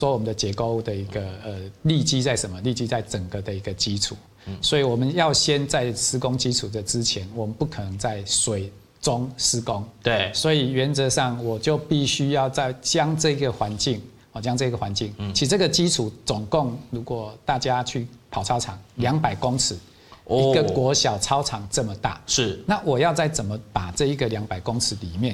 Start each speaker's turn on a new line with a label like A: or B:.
A: 说我们的结构的一个立基在什么？立基在整个的一个基础。所以我们要先在施工基础的之前，我们不可能在水中施工。
B: 对，
A: 所以原则上我就必须要将这个环境，其实这个基础总共，如果大家去跑操场200公尺。一个国小操场这么大，
B: 是，
A: 那我要再怎么把这一个200公尺里面